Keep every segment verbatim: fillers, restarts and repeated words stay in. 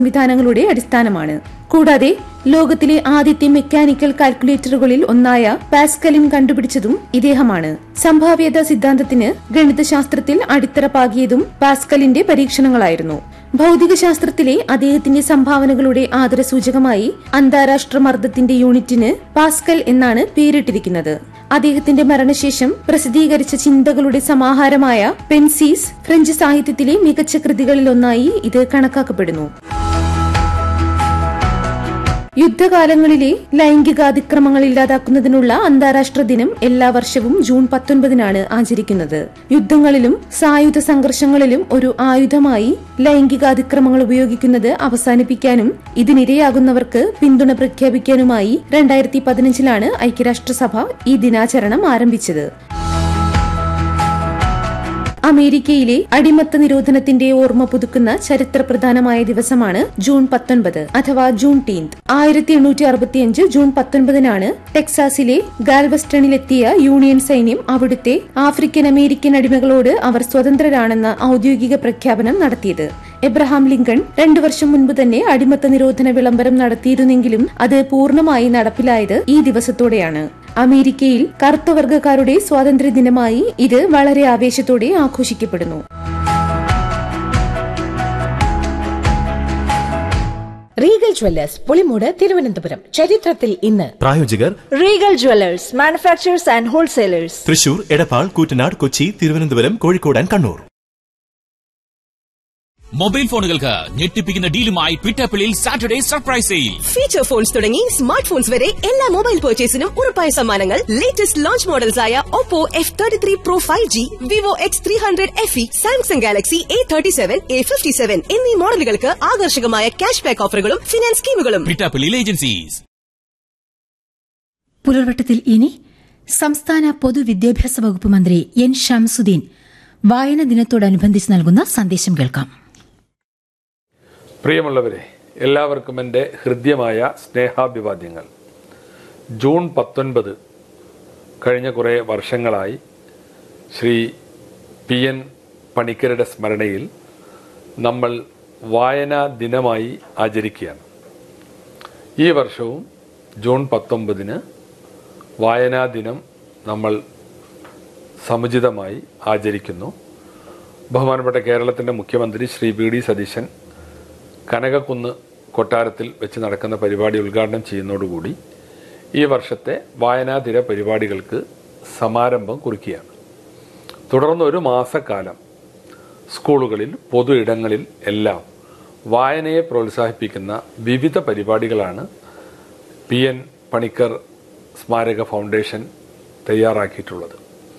സംവിധാനങ്ങളുടെ അടിസ്ഥാനമാണ്. കൂടാതെ ലോകത്തിലെ ആദ്യത്തെ മെക്കാനിക്കൽ കാൽക്കുലേറ്ററുകളിൽ ഒന്നായ പാസ്കലും കണ്ടുപിടിച്ചതും ഇദ്ദേഹമാണ്. സംഭാവ്യത സിദ്ധാന്തത്തിന് ഗണിതശാസ്ത്രത്തിൽ അടിത്തറ പാകിയതും പാസ്കലിന്റെ പരീക്ഷണങ്ങളായിരുന്നു. ഭൗതികശാസ്ത്രത്തിലെ അദ്ദേഹത്തിന്റെ സംഭാവനകളുടെ ആദരസൂചകമായി അന്താരാഷ്ട്ര മർദ്ദത്തിന്റെ യൂണിറ്റിന് പാസ്കൽ എന്നാണ് പേരിട്ടിരിക്കുന്നത്. അദ്ദേഹത്തിന്റെ മരണശേഷം പ്രസിദ്ധീകരിച്ച ചിന്തകളുടെ സമാഹാരമായ പെൻസീസ് ഫ്രഞ്ച് സാഹിത്യത്തിലെ മികച്ച കൃതികളിലൊന്നായി ഇത് കണക്കാക്കപ്പെടുന്നു. യുദ്ധകാലങ്ങളിലെ ലൈംഗികാതിക്രമങ്ങൾ ഇല്ലാതാക്കുന്നതിനുള്ള അന്താരാഷ്ട്ര ദിനം എല്ലാ വർഷവും ജൂൺ പത്തൊൻപതിനാണ് ആചരിക്കുന്നത്. യുദ്ധങ്ങളിലും സായുധ സംഘർഷങ്ങളിലും ഒരു ആയുധമായി ലൈംഗികാതിക്രമങ്ങൾ ഉപയോഗിക്കുന്നത് അവസാനിപ്പിക്കാനും ഇതിനിരയാകുന്നവർക്ക് പിന്തുണ പ്രഖ്യാപിക്കാനുമായി രണ്ടായിരത്തി പതിനഞ്ചിലാണ് ഐക്യരാഷ്ട്രസഭ ഈ ദിനാചരണം ആരംഭിച്ചത്. അമേരിക്കയിലെ അടിമത്ത നിരോധനത്തിന്റെ ഓർമ്മ പുതുക്കുന്ന ചരിത്രപ്രധാനമായ ദിവസമാണ് ജൂൺ പത്തൊൻപത് അഥവാ ജൂൺ ടീൻത്. ആയിരത്തി എണ്ണൂറ്റി അറുപത്തിയഞ്ച് ജൂൺ പത്തൊൻപതിനാണ് ടെക്സാസിലെ ഗാൽവസ്റ്റണിലെത്തിയ യൂണിയൻ സൈന്യം അവിടുത്തെ ആഫ്രിക്കൻ അമേരിക്കൻ അടിമകളോട് അവർ സ്വതന്ത്രരാണെന്ന ഔദ്യോഗിക പ്രഖ്യാപനം നടത്തിയത്. എബ്രഹാം ലിങ്കൺ രണ്ടു വർഷം മുൻപ് തന്നെ അടിമത്ത നിരോധന വിളംബരം നടത്തിയിരുന്നെങ്കിലും അത് പൂർണ്ണമായി നടപ്പിലായത് ഈ ദിവസത്തോടെയാണ്. അമേരിക്കയിൽ കറുത്തവർഗക്കാരുടെ സ്വാതന്ത്ര്യ ദിനമായി ഇത് വളരെ ആവേശത്തോടെ ആഘോഷിക്കപ്പെടുന്നു. Regal Jewellers Pulimoodu Thiruvananthapuram. ചരിത്രത്തിൽ ഇന്ന്. പ്രായോജകർ Regal Jewellers, manufacturers and wholesalers, Thrissur, Edappal, Koottanad, Kochi, Thiruvananthapuram, Kozhikode and Kannur. Mobile ഫോണുകൾക്ക് ഞെട്ടിപ്പിക്കുന്ന ഡീലുമായി ട്വിറ്റർപ്പിളിൽ Saturday surprise sale. Feature phones തുടങ്ങി സ്മാർട്ട് ഫോൺസ് വരെ എല്ലാ മൊബൈൽ പർച്ചേസിനും ഉറപ്പായ സമ്മാനങ്ങൾ. ലേറ്റസ്റ്റ് ലോഞ്ച് മോഡൽസ് ആയ Oppo F thirty three pro five G, Vivo X three hundred F E, Samsung Galaxy A thirty seven, A fifty seven എന്നീ മോഡലുകൾക്ക് ആകർഷകമായ cash back ഓഫറുകളും finance സ്കീമുകളും. ട്വിറ്റർപ്പിളിൽ agencies. പുലർവട്ടത്തിൽ ഇനി സംസ്ഥാന പൊതുവിദ്യാഭ്യാസ വകുപ്പ് മന്ത്രി എൻ ഷംസുദ്ദീൻ വായന ദിനത്തോടനുബന്ധിച്ച് നൽകുന്ന സന്ദേശം കേൾക്കാം. പ്രിയമുള്ളവരെ, എല്ലാവർക്കും എൻ്റെ ഹൃദ്യമായ സ്നേഹാഭിവാദ്യങ്ങൾ. ജൂൺ പത്തൊൻപത് കഴിഞ്ഞ കുറേ വർഷങ്ങളായി ശ്രീ പി എൻ പണിക്കരുടെ സ്മരണയിൽ നമ്മൾ വായനാ ദിനമായി ആചരിക്കുകയാണ്. ഈ വർഷവും ജൂൺ പത്തൊമ്പതിന് വായനാ ദിനം നമ്മൾ സമുചിതമായി ആചരിക്കുന്നു. ബഹുമാനപ്പെട്ട കേരളത്തിൻ്റെ മുഖ്യമന്ത്രി ശ്രീ വി ഡി സതീശൻ കനകക്കുന്ന് കൊട്ടാരത്തിൽ വെച്ച് നടക്കുന്ന പരിപാടി ഉദ്ഘാടനം ചെയ്യുന്നതോടുകൂടി ഈ വർഷത്തെ വായനാദിന പരിപാടികൾക്ക് സമാരംഭം കുറിക്കുകയാണ്. തുടർന്ന് ഒരു മാസക്കാലം സ്കൂളുകളിൽ, പൊതു ഇടങ്ങളിൽ എല്ലാം വായനയെ പ്രോത്സാഹിപ്പിക്കുന്ന വിവിധ പരിപാടികളാണ് പി എൻ പണിക്കർ സ്മാരക ഫൗണ്ടേഷൻ തയ്യാറാക്കിയിട്ടുള്ളത്.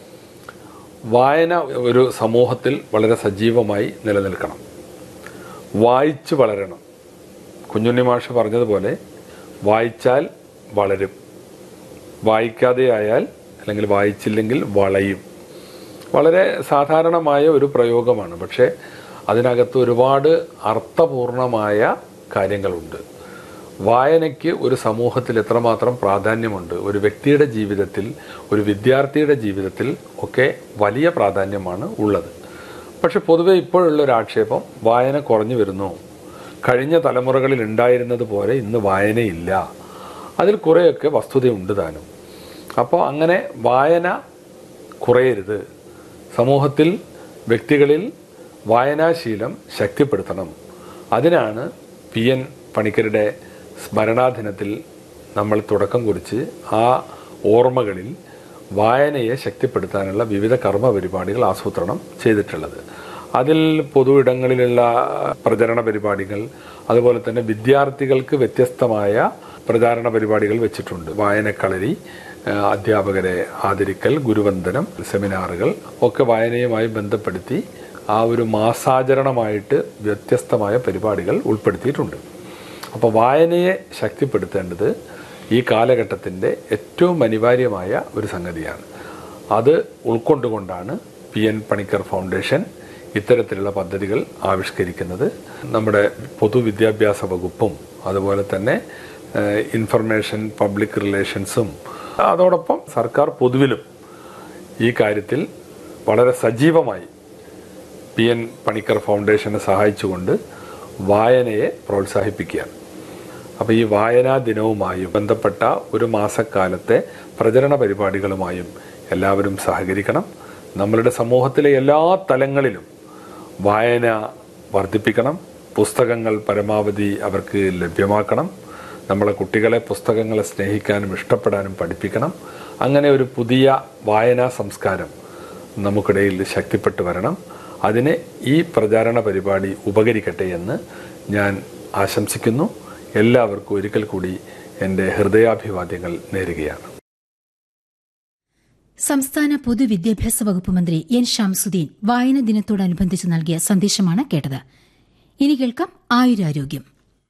വായന ഒരു സമൂഹത്തിൽ വളരെ സജീവമായി നിലനിൽക്കണം. വായിച്ചു വളരണം. കുഞ്ഞുണ്ണി മാഷ് പറഞ്ഞതുപോലെ വായിച്ചാൽ വളരും, വായിക്കാതെ ആയാൽ അല്ലെങ്കിൽ വായിച്ചില്ലെങ്കിൽ വളയും. വളരെ സാധാരണമായ ഒരു പ്രയോഗമാണ്, പക്ഷേ അതിനകത്ത് ഒരുപാട് അർത്ഥപൂർണമായ കാര്യങ്ങളുണ്ട്. വായനയ്ക്ക് ഒരു സമൂഹത്തിൽ എത്രമാത്രം പ്രാധാന്യമുണ്ട്, ഒരു വ്യക്തിയുടെ ജീവിതത്തിൽ, ഒരു വിദ്യാർത്ഥിയുടെ ജീവിതത്തിൽ ഒക്കെ വലിയ പ്രാധാന്യമാണ് ഉള്ളത്. പക്ഷെ പൊതുവെ ഇപ്പോഴുള്ളൊരു ആക്ഷേപം വായന കുറഞ്ഞു വരുന്നു, കഴിഞ്ഞ തലമുറകളിൽ ഉണ്ടായിരുന്നത് പോലെ ഇന്ന് വായനയില്ല. അതിൽ കുറേയൊക്കെ വസ്തുതയുണ്ട് താനും. അപ്പോൾ അങ്ങനെ വായന കുറയരുത്. സമൂഹത്തിൽ, വ്യക്തികളിൽ വായനാശീലം ശക്തിപ്പെടുത്തണം. അതിനാണ് പി എൻ പണിക്കരുടെ സ്മരണാദിനത്തിൽ നമ്മൾ തുടക്കം കുറിച്ച് ആ ഓർമ്മകളിൽ വായനയെ ശക്തിപ്പെടുത്താനുള്ള വിവിധ കർമ്മ പരിപാടികൾ ആസൂത്രണം ചെയ്തിട്ടുള്ളത്. അതിൽ പൊതു ഇടങ്ങളിലുള്ള പ്രചരണ പരിപാടികൾ, അതുപോലെ തന്നെ വിദ്യാർത്ഥികൾക്ക് വ്യത്യസ്തമായ പ്രചാരണ പരിപാടികൾ വെച്ചിട്ടുണ്ട്. വായനക്കളരി, അധ്യാപകരെ ആദരിക്കൽ, ഗുരുവന്ദനം, സെമിനാറുകൾ ഒക്കെ വായനയുമായി ബന്ധപ്പെടുത്തി ആ ഒരു മാസാചരണമായിട്ട് വ്യത്യസ്തമായ പരിപാടികൾ ഉൾപ്പെടുത്തിയിട്ടുണ്ട്. അപ്പോൾ വായനയെ ശക്തിപ്പെടുത്തേണ്ടത് ഈ കാലഘട്ടത്തിൻ്റെ ഏറ്റവും അനിവാര്യമായ ഒരു സംഗതിയാണ്. അത് ഉൾക്കൊണ്ടുകൊണ്ടാണ് പി എൻ പണിക്കർ ഫൗണ്ടേഷൻ ഇത്തരത്തിലുള്ള പദ്ധതികൾ ആവിഷ്കരിക്കുന്നത്. നമ്മുടെ പൊതുവിദ്യാഭ്യാസ വകുപ്പും അതുപോലെ തന്നെ ഇൻഫർമേഷൻ പബ്ലിക് റിലേഷൻസും അതോടൊപ്പം സർക്കാർ പൊതുവിലും ഈ കാര്യത്തിൽ വളരെ സജീവമായി പി എൻ പണിക്കർ ഫൗണ്ടേഷനെ സഹായിച്ചുകൊണ്ട് വായനയെ പ്രോത്സാഹിപ്പിക്കുകയാണ്. അപ്പോൾ ഈ വായനാ ദിനവുമായും ബന്ധപ്പെട്ട ഒരു മാസക്കാലത്തെ പ്രചരണ പരിപാടികളുമായും എല്ലാവരും സഹകരിക്കണം. നമ്മളുടെ സമൂഹത്തിലെ എല്ലാ തലങ്ങളിലും വായന വർദ്ധിപ്പിക്കണം. പുസ്തകങ്ങൾ പരമാവധി അവർക്ക് ലഭ്യമാക്കണം. നമ്മളെ കുട്ടികളെ പുസ്തകങ്ങളെ സ്നേഹിക്കാനും ഇഷ്ടപ്പെടാനും പഠിപ്പിക്കണം. അങ്ങനെ ഒരു പുതിയ വായനാ സംസ്കാരം നമുക്കിടയിൽ ശക്തിപ്പെട്ടു വരണം. അതിന് ഈ പ്രചാരണ പരിപാടി ഉപകരിക്കട്ടെ എന്ന് ഞാൻ ആശംസിക്കുന്നു. എല്ലാവർക്കും ഒരിക്കൽ കൂടി എൻ്റെ ഹൃദയാഭിവാദ്യങ്ങൾ നേരുകയാണ്. സംസ്ഥാന പൊതുവിദ്യാഭ്യാസ വകുപ്പ് മന്ത്രി എൻ ഷംസുദ്ദീൻ വായന ദിനത്തോടനുബന്ധിച്ച് നൽകിയ സന്ദേശമാണ് കേട്ടത്. ഇനി കേൾക്കാം ആയുരാരോഗ്യം.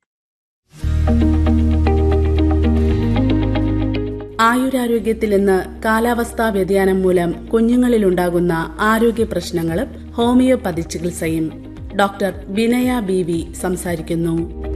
ആയുരാരോഗ്യത്തിൽ ഇന്ന് കാലാവസ്ഥാ വ്യതിയാനം മൂലം കുഞ്ഞുങ്ങളിലുണ്ടാകുന്ന ആരോഗ്യ പ്രശ്നങ്ങളും ഹോമിയോപ്പതി ചികിത്സയും. ഡോക്ടർ വിനയ ബി വി സംസാരിക്കുന്നു.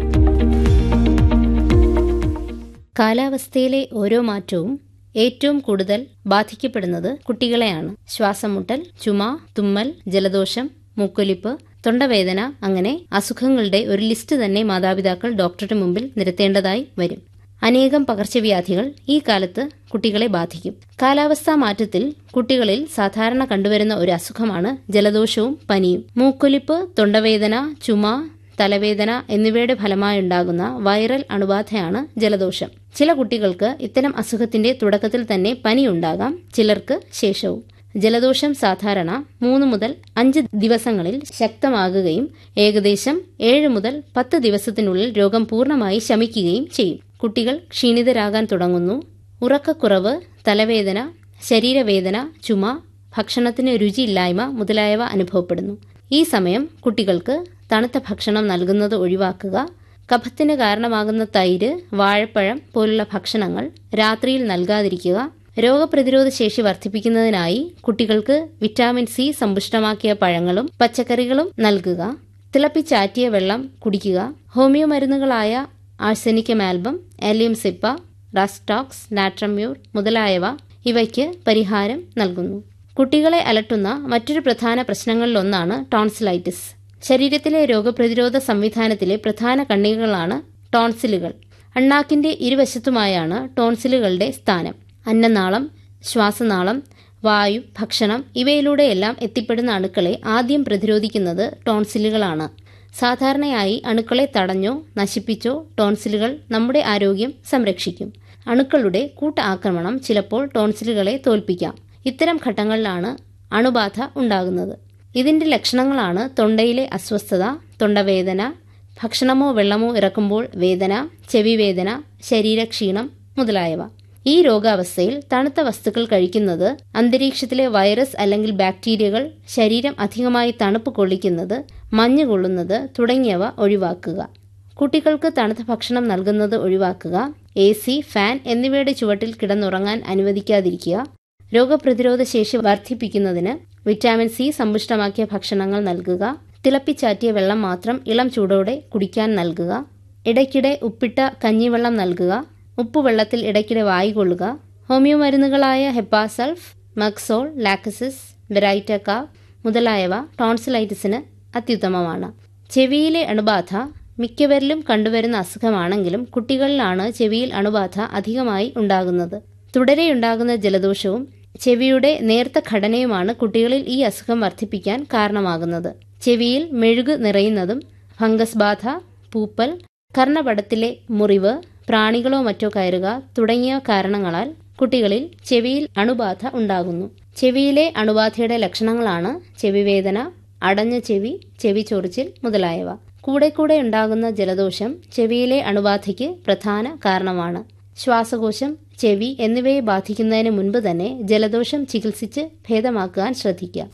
കാലാവസ്ഥയിലെ ഓരോ മാറ്റവും ഏറ്റവും കൂടുതൽ ബാധിക്കപ്പെടുന്നത് കുട്ടികളെയാണ്. ശ്വാസമുട്ടൽ, ചുമ, തുമ്മൽ, ജലദോഷം, മൂക്കൊലിപ്പ്, തൊണ്ടവേദന, അങ്ങനെ അസുഖങ്ങളുടെ ഒരു ലിസ്റ്റ് തന്നെ മാതാപിതാക്കൾ ഡോക്ടറുടെ മുമ്പിൽ നിരത്തേണ്ടതായി വരും. അനേകം പകർച്ചവ്യാധികൾ ഈ കാലത്ത് കുട്ടികളെ ബാധിക്കും. കാലാവസ്ഥാ മാറ്റത്തിൽ കുട്ടികളിൽ സാധാരണ കണ്ടുവരുന്ന ഒരു അസുഖമാണ് ജലദോഷവും പനിയും. മൂക്കൊലിപ്പ്, തൊണ്ടവേദന, ചുമ, തലവേദന എന്നിവയുടെ ഫലമായുണ്ടാകുന്ന വൈറൽ അണുബാധയാണ് ജലദോഷം. ചില കുട്ടികൾക്ക് ഇത്തരം അസുഖത്തിന്റെ തുടക്കത്തിൽ തന്നെ പനിയുണ്ടാകാം, ചിലർക്ക് ശേഷവും. ജലദോഷം സാധാരണ മൂന്ന് മുതൽ അഞ്ച് ദിവസങ്ങളിൽ ശക്തമാകുകയും ഏകദേശം ഏഴ് മുതൽ പത്ത് ദിവസത്തിനുള്ളിൽ രോഗം പൂർണ്ണമായി ശമിക്കുകയും ചെയ്യും. കുട്ടികൾ ക്ഷീണിതരാകാൻ തുടങ്ങുന്നു. ഉറക്കക്കുറവ്, തലവേദന, ശരീരവേദന, ചുമ, ഭക്ഷണത്തിന് രുചിയില്ലായ്മ മുതലായവ അനുഭവപ്പെടുന്നു. ഈ സമയം കുട്ടികൾക്ക് തണുത്ത ഭക്ഷണം നൽകുന്നത് ഒഴിവാക്കുക. കഫത്തിന് കാരണമാകുന്ന തൈര്, വാഴപ്പഴം പോലുള്ള ഭക്ഷണങ്ങൾ രാത്രിയിൽ നൽകാതിരിക്കുക. രോഗപ്രതിരോധ ശേഷി വർദ്ധിപ്പിക്കുന്നതിനായി കുട്ടികൾക്ക് വിറ്റാമിൻ സി സമ്പുഷ്ടമാക്കിയ പഴങ്ങളും പച്ചക്കറികളും നൽകുക. തിളപ്പിച്ചാറ്റിയ വെള്ളം കുടിക്കുക. ഹോമിയോ മരുന്നുകളായ ആഴ്സനിക്കം ആൽബം, എലിയം സിപ്പ, റസ്റ്റോക്സ്, നാട്രമ്യൂർ മുതലായവ ഇവയ്ക്ക് പരിഹാരം നൽകുന്നു. കുട്ടികളെ അലട്ടുന്ന മറ്റൊരു പ്രധാന പ്രശ്നങ്ങളിലൊന്നാണ് ടോൺസിലൈറ്റിസ്. ശരീരത്തിലെ രോഗപ്രതിരോധ സംവിധാനത്തിലെ പ്രധാന കണ്ണികകളാണ് ടോൺസിലുകൾ. അണ്ണാക്കിന്റെ ഇരുവശത്തുമായാണ് ടോൺസിലുകളുടെ സ്ഥാനം. അന്നനാളം, ശ്വാസനാളം, വായു, ഭക്ഷണം ഇവയിലൂടെയെല്ലാം എത്തിപ്പെടുന്ന അണുക്കളെ ആദ്യം പ്രതിരോധിക്കുന്നത് ടോൺസിലുകളാണ്. സാധാരണയായി അണുക്കളെ തടഞ്ഞോ നശിപ്പിച്ചോ ടോൺസിലുകൾ നമ്മുടെ ആരോഗ്യം സംരക്ഷിക്കും. അണുക്കളുടെ കൂട്ട ആക്രമണം ചിലപ്പോൾ ടോൺസിലുകളെ തോൽപ്പിക്കാം. ഇത്തരം ഘട്ടങ്ങളിലാണ് അണുബാധ ഉണ്ടാകുന്നത്. ഇതിന്റെ ലക്ഷണങ്ങളാണ് തൊണ്ടയിലെ അസ്വസ്ഥത, തൊണ്ടവേദന, ഭക്ഷണമോ വെള്ളമോ ഇറക്കുമ്പോൾ വേദന, ചെവിവേദന, ശരീരക്ഷീണം മുതലായവ. ഈ രോഗാവസ്ഥയിൽ തണുത്ത വസ്തുക്കൾ കഴിക്കുന്നത്, അന്തരീക്ഷത്തിലെ വൈറസ് അല്ലെങ്കിൽ ബാക്ടീരിയകൾ, ശരീരം അധികമായി തണുപ്പ് കൊള്ളിക്കുന്നത്, മഞ്ഞ് കൊള്ളുന്നത് തുടങ്ങിയവ ഒഴിവാക്കുക. കുട്ടികൾക്ക് തണുത്ത ഭക്ഷണം നൽകുന്നത് ഒഴിവാക്കുക. എ സി, ഫാൻ എന്നിവയുടെ ചുവട്ടിൽ കിടന്നുറങ്ങാൻ അനുവദിക്കാതിരിക്കുക. രോഗപ്രതിരോധ ശേഷി വർദ്ധിപ്പിക്കുന്നതിന് വിറ്റാമിൻ സി സമ്പുഷ്ടമാക്കിയ ഭക്ഷണങ്ങൾ നൽകുക. തിളപ്പിച്ചാറ്റിയ വെള്ളം മാത്രം ഇളം ചൂടോടെ കുടിക്കാൻ നൽകുക. ഇടയ്ക്കിടെ ഉപ്പിട്ട കഞ്ഞിവെള്ളം നൽകുക. ഉപ്പുവെള്ളത്തിൽ ഇടയ്ക്കിടെ വായി കൊള്ളുക. ഹോമിയോ മരുന്നുകളായ ഹെപ്പാസൾഫ്, മക്സോൾ, ലാക്സിസ്, വെറൈറ്റക മുതലായവ ടോൺസിലൈറ്റിസിന് അത്യുത്തമമാണ്. ചെവിയിലെ അണുബാധ മിക്കവരിലും കണ്ടുവരുന്ന അസുഖമാണെങ്കിലും കുട്ടികളിലാണ് ചെവിയിൽ അണുബാധ അധികമായി ഉണ്ടാകുന്നത്. തുടരെയുണ്ടാകുന്ന ജലദോഷവും ചെവിയുടെ നേർത്ത ഘടനയുമാണ് കുട്ടികളിൽ ഈ അസുഖം വർദ്ധിപ്പിക്കാൻ കാരണമാകുന്നത്. ചെവിയിൽ മെഴുക് നിറയുന്നതും ഫംഗസ് ബാധ, പൂപ്പൽ, കർണപടത്തിലെ മുറിവ്, പ്രാണികളോ മറ്റോ കയറുക തുടങ്ങിയ കാരണങ്ങളാൽ കുട്ടികളിൽ ചെവിയിൽ അണുബാധ ഉണ്ടാകുന്നു. ചെവിയിലെ അണുബാധയുടെ ലക്ഷണങ്ങളാണ് ചെവിവേദന, അടഞ്ഞ ചെവി, ചെവി ചൊറിച്ചിൽ മുതലായവ. കൂടെ കൂടെ ഉണ്ടാകുന്ന ജലദോഷം ചെവിയിലെ അണുബാധയ്ക്ക് പ്രധാന കാരണമാണ്. ശ്വാസകോശം, ചെവി എന്നിവയെ ബാധിക്കുന്നതിന് മുൻപ് തന്നെ ജലദോഷം ചികിത്സിച്ച് ഭേദമാക്കാൻ ശ്രദ്ധിക്കുക.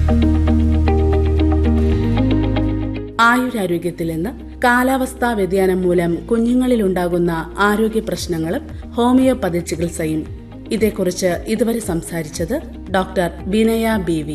ആയുരാരോഗ്യത്തിൽ നിന്ന് കാലാവസ്ഥാ വ്യതിയാനം മൂലം കുഞ്ഞുങ്ങളിലുണ്ടാകുന്ന ആരോഗ്യ പ്രശ്നങ്ങളും ഹോമിയോപ്പതി ചികിത്സയും. ഇതേക്കുറിച്ച് ഇതുവരെ സംസാരിച്ചത് ഡോക്ടർ ബിനയ ബി വി.